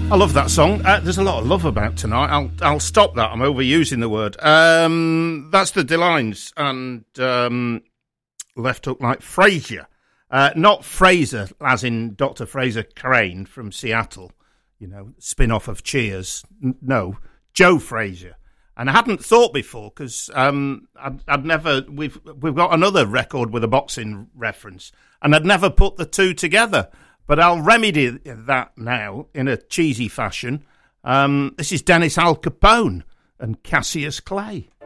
I love that song. There's a lot of love about tonight. I'll stop that. I'm overusing the word. That's the Delines and Left Hook like Frasier. Not Fraser, as in Dr. Fraser Crane from Seattle, spin-off of Cheers. No, Joe Frazier. And I hadn't thought before because I'd never. We've got another record with a boxing reference, and I'd never put the two together. But I'll remedy that now in a cheesy fashion. This is Dennis Al Capone and Cassius Clay.